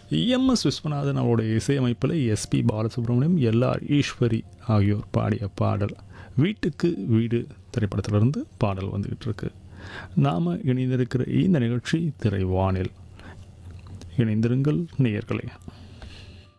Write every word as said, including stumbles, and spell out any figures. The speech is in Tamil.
எம்.எஸ். விஸ்வநாதன் அவருடைய இசையமைப்பில் எஸ்பி பாலசுப்ரமணியம், எல்ஆர் ஈஸ்வரி ஆகியோர் பாடிய பாடல் வீட்டுக்கு வீடு திரைப்படத்திலிருந்து பாடல் வந்துக்கிட்டு இருக்கு. நாம் இணைந்திருக்கிற இந்த நிகழ்ச்சி திரைவானில். இணைந்திருங்கள் நேயர்களே.